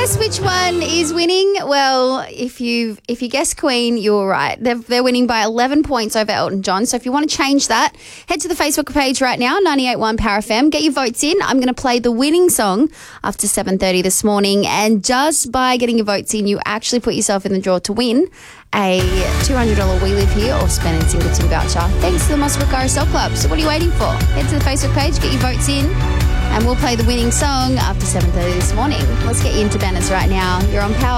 guess which one is winning? Well, if you guess Queen, you're right. They're winning by 11 points over Elton John. So if you want to change that, head to the Facebook page right now, 98.1 Power FM. Get your votes in. I'm going to play the winning song after 7:30 this morning. And just by getting your votes in, you actually put yourself in the draw to win a $200 We Live Here or Spend in Singleton voucher. Thanks to the Mossbrook RSL Club. So what are you waiting for? Head to the Facebook page, get your votes in, and we'll play the winning song after 7:30 this morning. Let's get you into Banners right now. You're on Power.